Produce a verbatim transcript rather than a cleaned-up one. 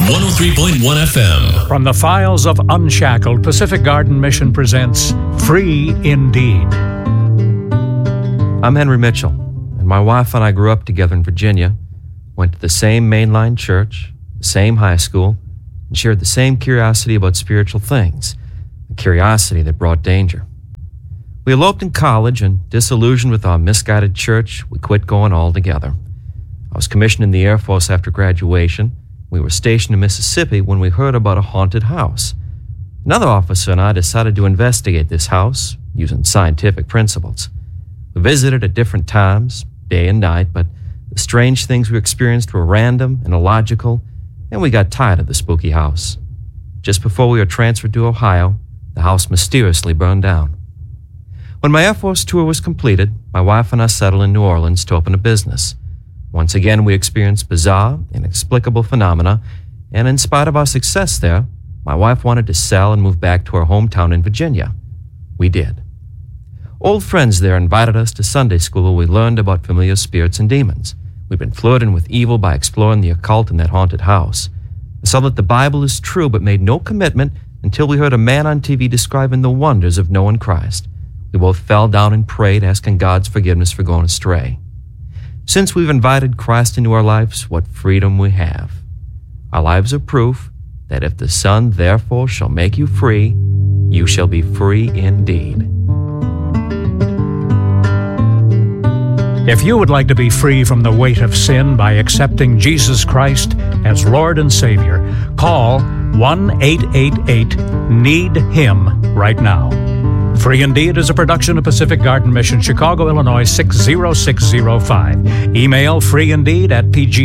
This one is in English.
one oh three point one F M. From the files of Unshackled, Pacific Garden Mission presents Free Indeed. I'm Henry Mitchell, and my wife and I grew up together in Virginia, went to the same mainline church, the same high school, and shared the same curiosity about spiritual things, a curiosity that brought danger. We eloped in college, and disillusioned with our misguided church, we quit going altogether. I was commissioned in the Air Force after graduation. We were stationed in Mississippi when we heard about a haunted house. Another officer and I decided to investigate this house using scientific principles. We visited at different times, day and night, but the strange things we experienced were random and illogical, and we got tired of the spooky house. Just before we were transferred to Ohio, the house mysteriously burned down. When my Air Force tour was completed, my wife and I settled in New Orleans to open a business. Once again, we experienced bizarre, inexplicable phenomena, and in spite of our success there, my wife wanted to sell and move back to her hometown in Virginia. We did. Old friends there invited us to Sunday school where we learned about familiar spirits and demons. We've been flirting with evil by exploring the occult in that haunted house. I saw that the Bible is true but made no commitment until we heard a man on T V describing the wonders of knowing Christ. We both fell down and prayed, asking God's forgiveness for going astray. Since we've invited Christ into our lives, what freedom we have. Our lives are proof that if the Son therefore shall make you free, you shall be free indeed. If you would like to be free from the weight of sin by accepting Jesus Christ as Lord and Savior, call one eight eight eight need him right now. Free Indeed is a production of Pacific Garden Mission, Chicago, Illinois six zero six zero five. Email freeindeed at pg